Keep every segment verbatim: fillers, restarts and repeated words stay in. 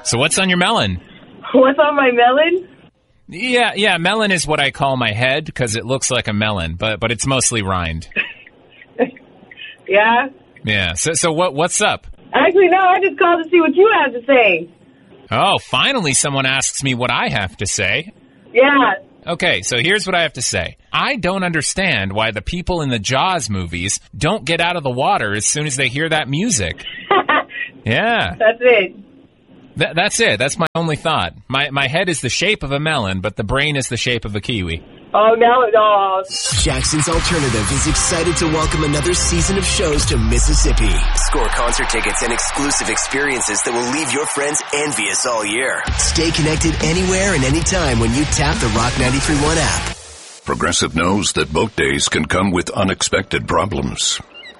So what's on your melon? What's on my melon? Yeah, yeah, melon is what I call my head because it looks like a melon, but but it's mostly rind. Yeah? Yeah, so so what what's up? Actually, no, I just called to see what you have to say. Oh, finally someone asks me what I have to say. Yeah. Okay, so here's what I have to say. I don't understand why the people in the Jaws movies don't get out of the water as soon as they hear that music. Yeah. That's it. Th- that's it. That's my only thought. My my head is the shape of a melon, but the brain is the shape of a kiwi. Oh, no, no. Jackson's Alternative is excited to welcome another season of shows to Mississippi. Score concert tickets and exclusive experiences that will leave your friends envious all year. Stay connected anywhere and anytime when you tap the Rock ninety-three point one app. Progressive knows that boat days can come with unexpected problems.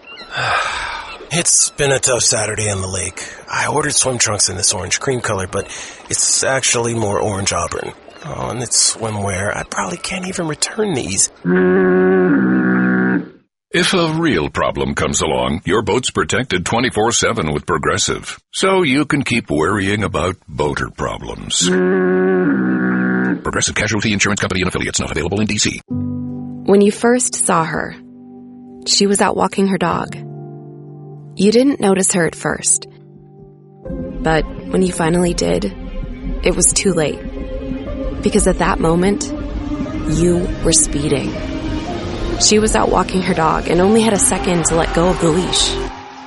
It's been a tough Saturday on the lake. I ordered swim trunks in this orange cream color, but it's actually more orange auburn. Oh, and it's swimwear. I probably can't even return these. If a real problem comes along, your boat's protected twenty-four seven with Progressive. So you can keep worrying about boater problems. Progressive Casualty Insurance Company and Affiliates, not available in D C. When you first saw her, she was out walking her dog. You didn't notice her at first. But when you finally did, it was too late. Because at that moment, you were speeding. She was out walking her dog and only had a second to let go of the leash.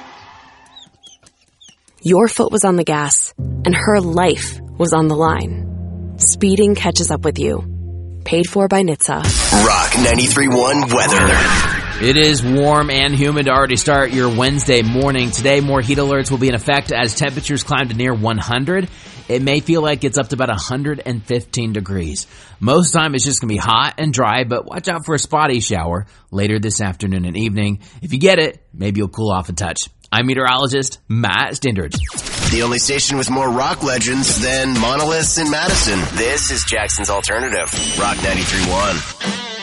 Your foot was on the gas, and her life was on the line. Speeding catches up with you. Paid for by N H T S A. Rock ninety-three point one weather. It is warm and humid to already start your Wednesday morning. Today, more heat alerts will be in effect as temperatures climb to near one hundred. It may feel like it's up to about one hundred fifteen degrees. Most of the time, it's just going to be hot and dry, but watch out for a spotty shower later this afternoon and evening. If you get it, maybe you'll cool off a touch. I'm meteorologist Matt Stindard. The only station with more rock legends than monoliths in Madison. This is Jackson's Alternative. Rock ninety-three point one.